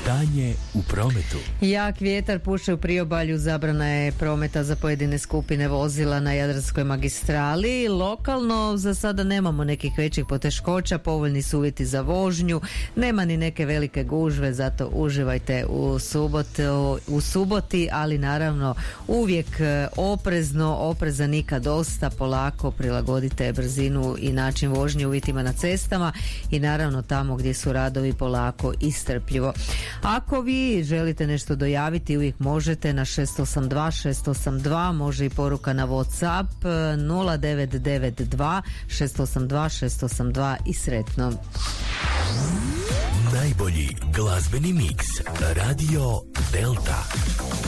Stanje u prometu. Jak vjetar puše u priobalju, zabrana je prometa za pojedine skupine vozila na Jadranskoj magistrali. Lokalno za sada nemamo nekih većih poteškoća, povoljni su uvjeti za vožnju, nema ni neke velike gužve, zato uživajte u suboti, ali naravno uvijek oprezno, opreza nikad dosta, polako prilagodite brzinu i način vožnje uvjetima na cestama i naravno tamo gdje su radovi polako i strpljivo. Ako vi želite nešto dojaviti, uvijek možete na 682 može i poruka na WhatsApp 0992 682 i sretno. Najbolji glazbeni miks Radio Delta.